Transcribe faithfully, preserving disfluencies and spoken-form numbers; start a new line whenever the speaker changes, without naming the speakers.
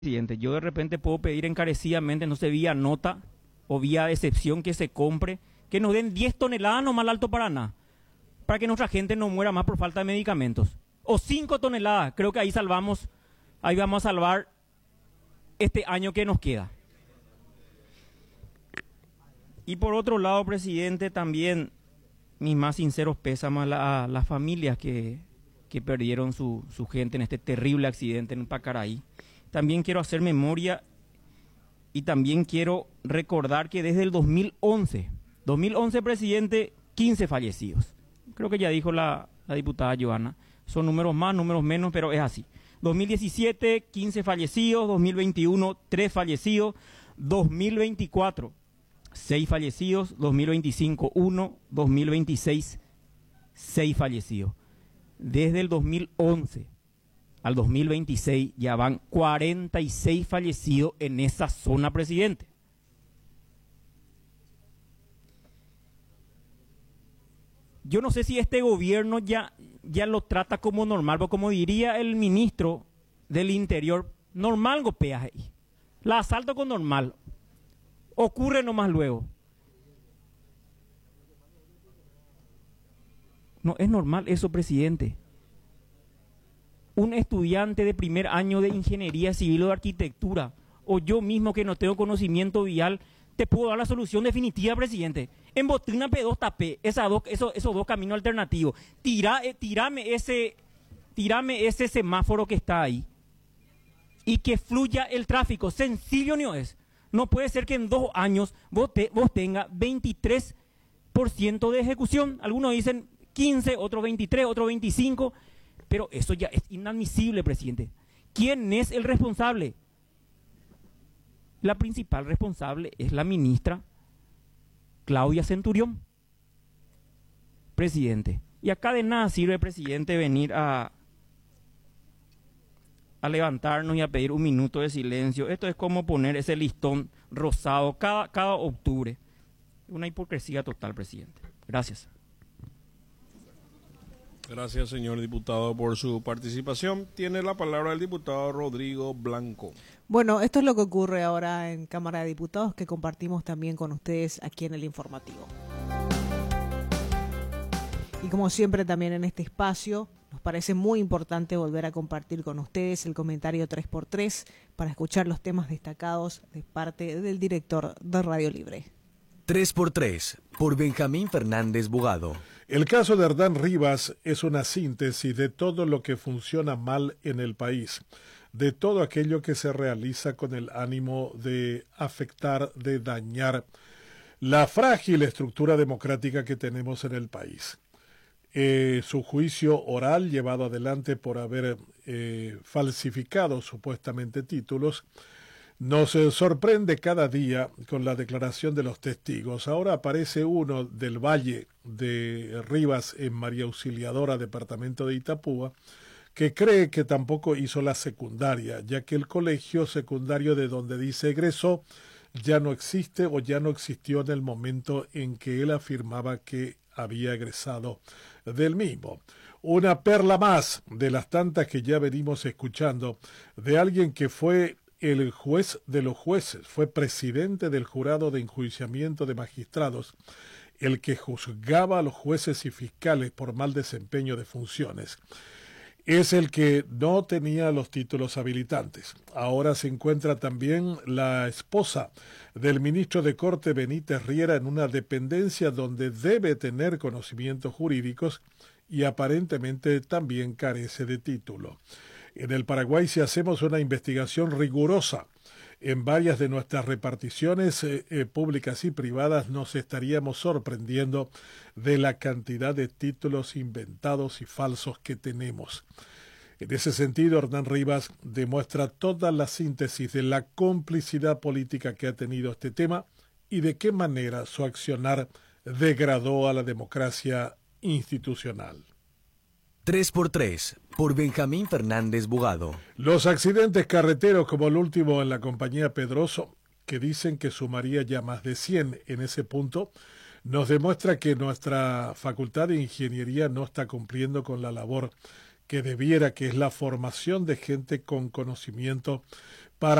presidente, yo de repente puedo pedir encarecidamente, no sé, vía nota o vía excepción que se compre, que nos den diez toneladas nomás al Alto Paraná, para que nuestra gente no muera más por falta de medicamentos. O cinco toneladas, creo que ahí salvamos, ahí vamos a salvar este año que nos queda. Y por otro lado, presidente, también mis más sinceros pésames a la, las familias que, que perdieron su, su gente en este terrible accidente en Pacaraí. También quiero hacer memoria y también quiero recordar que desde el dos mil once, dos mil once, presidente, quince fallecidos. Creo que ya dijo la, la diputada Joana. Son números más, números menos, pero es así. dos mil diecisiete, quince fallecidos. dos mil veintiuno, tres fallecidos. dos mil veinticuatro, seis fallecidos. dos mil veinticinco, uno. dos mil veintiséis, seis fallecidos. Desde el dos mil once al dos mil veintiséis ya van cuarenta y seis fallecidos en esa zona, presidente. Yo no sé si este gobierno ya, ya lo trata como normal, porque como diría el ministro del Interior, normal golpea ahí. La asalto con normal. Ocurre nomás luego. No es normal eso, presidente. Un estudiante de primer año de ingeniería civil o de arquitectura, o yo mismo que no tengo conocimiento vial, te puedo dar la solución definitiva, presidente. En Botrina P dos tapé esas dos, esos, esos dos caminos alternativos. Tira, eh, tirame, ese, tirame ese semáforo que está ahí y que fluya el tráfico. Sencillo no es. No puede ser que en dos años vos, te, vos tenga veintitrés por ciento de ejecución. Algunos dicen quince, otros veintitrés, otros veinticinco. Pero eso ya es inadmisible, presidente. ¿Quién es el responsable? La principal responsable es la ministra Claudia Centurión, presidente. Y acá de nada sirve, presidente, venir a, a levantarnos y a pedir un minuto de silencio. Esto es como poner ese listón rosado cada, cada octubre. Una hipocresía total, presidente. Gracias.
Gracias, señor diputado, por su participación. Tiene la palabra el diputado Rodrigo Blanco.
Bueno, esto es lo que ocurre ahora en Cámara de Diputados, que compartimos también con ustedes aquí en el informativo. Y como siempre también en este espacio, nos parece muy importante volver a compartir con ustedes el comentario tres por tres para escuchar los temas destacados de parte del director de Radio Libre.
tres por tres, por Benjamín Fernández Bogado.
El caso de Hernán Rivas es una síntesis de todo lo que funciona mal en el país, de todo aquello que se realiza con el ánimo de afectar, de dañar la frágil estructura democrática que tenemos en el país. Eh, su juicio oral, llevado adelante por haber eh, falsificado supuestamente títulos, nos sorprende cada día con la declaración de los testigos. Ahora aparece uno del Valle de Rivas en María Auxiliadora, departamento de Itapúa, que cree que tampoco hizo la secundaria, ya que el colegio secundario de donde dice egresó ya no existe o ya no existió en el momento en que él afirmaba que había egresado del mismo. Una perla más de las tantas que ya venimos escuchando de alguien que fue el juez de los jueces, fue presidente del jurado de enjuiciamiento de magistrados, el que juzgaba a los jueces y fiscales por mal desempeño de funciones. Es el que no tenía los títulos habilitantes. Ahora se encuentra también la esposa del ministro de Corte, Benítez Riera, en una dependencia donde debe tener conocimientos jurídicos y aparentemente también carece de título. En el Paraguay, si hacemos una investigación rigurosa en varias de nuestras reparticiones eh, eh, públicas y privadas, nos estaríamos sorprendiendo de la cantidad de títulos inventados y falsos que tenemos. En ese sentido, Hernán Rivas demuestra toda la síntesis de la complicidad política que ha tenido este tema y de qué manera su accionar degradó a la democracia institucional.
tres por tres, por Benjamín Fernández Bogado.
Los accidentes carreteros, como el último en la compañía Pedroso, que dicen que sumaría ya más de cien en ese punto, nos demuestra que nuestra Facultad de Ingeniería no está cumpliendo con la labor que debiera, que es la formación de gente con conocimiento